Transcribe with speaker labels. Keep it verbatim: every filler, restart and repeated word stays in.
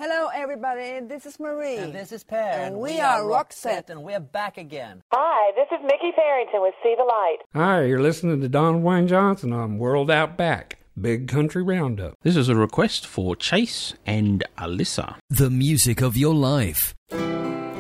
Speaker 1: Hello, everybody. This is Marie.
Speaker 2: And this is Per.
Speaker 1: And, and we, we are Roxette.
Speaker 2: And we're back again.
Speaker 3: Hi, this is Mickey Farrington with See the Light.
Speaker 4: Hi, you're listening to Don Wayne Johnson on World Out Back, Big Country Roundup.
Speaker 5: This is a request for Chase and Alyssa.
Speaker 6: The music of your life.